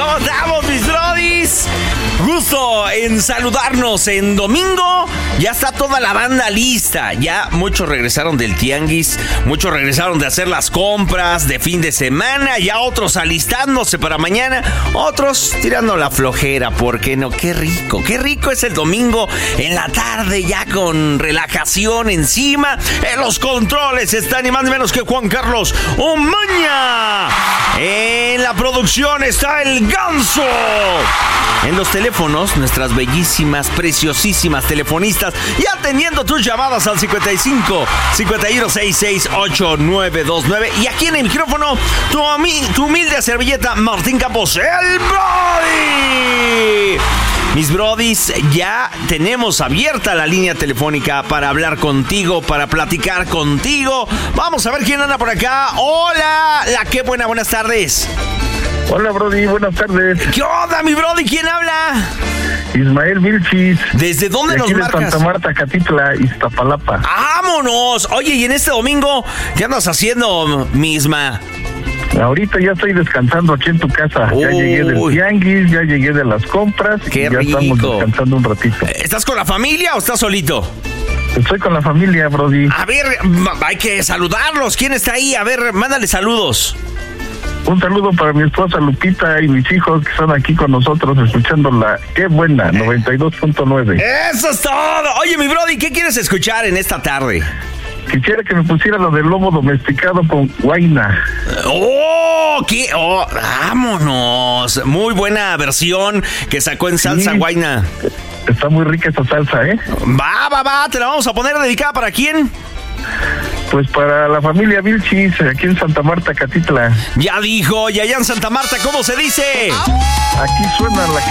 ¿Cómo estamos, mis brodis? Gusto en saludarnos en domingo. Ya está toda la banda lista. Ya muchos regresaron del tianguis, muchos regresaron de hacer las compras de fin de semana, ya otros alistándose para mañana, otros tirando la flojera. ¿Por qué no? Qué rico es el domingo en la tarde, ya con relajación encima. En los controles está ni más ni menos que Juan Carlos Omaña. En la producción está el Ganso. En los teléfonos, nuestras bellísimas, preciosísimas telefonistas, y atendiendo tus llamadas al 55 5166 8929. Y aquí en el micrófono, tu humilde servilleta, Martín Campos, el Brody. Mis brodis, ya tenemos abierta la línea telefónica para hablar contigo, para platicar contigo. Vamos a ver quién anda por acá. Hola, qué buenas tardes. Hola, Brody, buenas tardes. ¿Qué onda, mi Brody? ¿Quién habla? Ismael Vilchis. ¿Desde dónde nos marcas? De Santa Marta, Catitla, Iztapalapa. ¡Vámonos! Oye, y en este domingo, ¿qué andas haciendo, misma? Ahorita ya estoy descansando aquí en tu casa. Ya llegué del tianguis, ya llegué de las compras. ¡Qué ya rico! Estamos descansando un ratito. ¿Estás con la familia o estás solito? Estoy con la familia, Brody. A ver, hay que saludarlos. ¿Quién está ahí? A ver, mándale saludos. Un saludo para mi esposa Lupita y mis hijos que están aquí con nosotros escuchándola. ¡Qué buena! 92.9. ¡Eso es todo! Oye, mi Brody, ¿qué quieres escuchar en esta tarde? Quisiera que me pusiera lo del lobo domesticado con Guayna. ¡Oh! ¿Qué? ¡Oh! ¡Vámonos! Muy buena versión que sacó en salsa, sí. Guayna. Está muy rica esta salsa, ¿eh? Va. ¿Te la vamos a poner dedicada para quién? Pues para la familia Vilchis, aquí en Santa Marta, Catitla. Ya dijo, y allá en Santa Marta, ¿cómo se dice? Aquí suena la